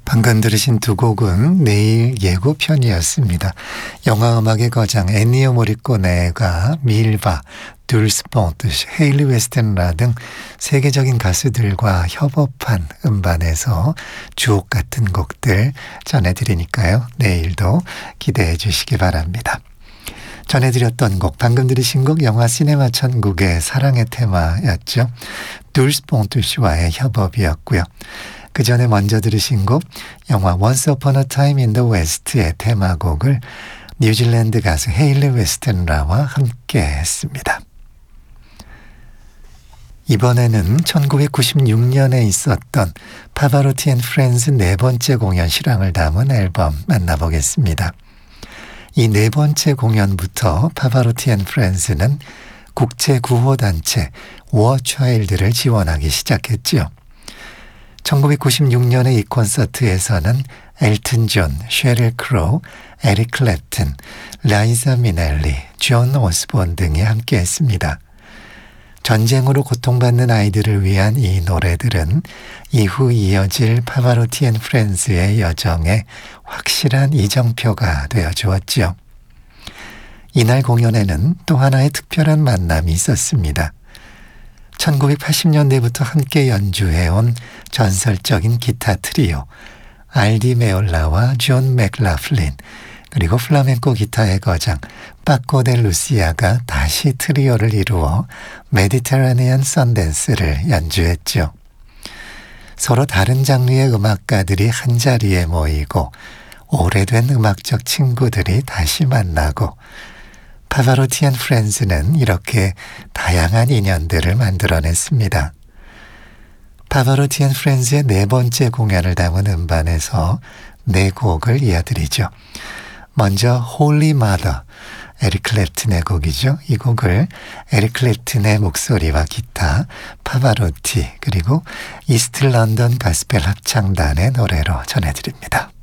방금 들으신 두 곡은 내일 예고편이었습니다. 영화음악의 거장 엔니오 모리코네가 밀바, 듈스폰트, 헤일리 웨스턴라 등 세계적인 가수들과 협업한 음반에서 주옥 같은 곡들 전해드리니까요. 내일도 기대해 주시기 바랍니다. 전해드렸던 곡, 방금 들으신 곡 영화 시네마 천국의 사랑의 테마였죠. 듈스폰트 씨와의 협업이었고요. 그 전에 먼저 들으신 곡 영화 Once Upon a Time in the West의 테마곡을 뉴질랜드 가수 헤일리 웨스턴라와 함께 했습니다. 이번에는 1996년에 있었던 파바로티 앤 프렌즈 네 번째 공연 실황을 담은 앨범 만나보겠습니다. 이 네 번째 공연부터 파바로티 앤 프렌즈는 국제구호단체 워차일드를 지원하기 시작했죠. 1996년의 이 콘서트에서는 엘튼 존, 셰릴 크로우, 에릭 클랩튼, 라이자 미넬리, 존 오스본 등이 함께했습니다. 전쟁으로 고통받는 아이들을 위한 이 노래들은 이후 이어질 파바로티 앤 프렌즈의 여정에 확실한 이정표가 되어주었죠. 이날 공연에는 또 하나의 특별한 만남이 있었습니다. 1980년대부터 함께 연주해온 전설적인 기타 트리오 알디 메올라와 존 맥라플린 그리고 플라멩코 기타의 거장 파코 델 루시아가 다시 트리오를 이루어 메디테라니안 선댄스를 연주했죠. 서로 다른 장르의 음악가들이 한자리에 모이고 오래된 음악적 친구들이 다시 만나고 파바로티 앤 프렌즈는 이렇게 다양한 인연들을 만들어냈습니다. 파바로티 앤 프렌즈의 네 번째 공연을 담은 음반에서 네 곡을 이어드리죠. 먼저 홀리 마더, 에릭 클랩튼의 곡이죠. 이 곡을 에릭 클랩튼의 목소리와 기타, 파바로티 그리고 이스트 런던 가스펠 합창단의 노래로 전해드립니다.